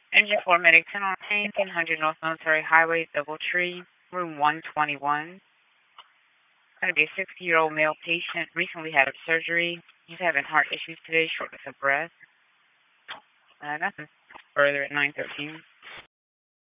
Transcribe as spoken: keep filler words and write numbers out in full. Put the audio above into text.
Engine four Medic ten on ten, one hundred North Military Highway, Doubletree, room one twenty-one. Going to be a sixty-year-old male patient, recently had surgery. He's having heart issues today, shortness of breath. Uh, nothing further at nine thirteen.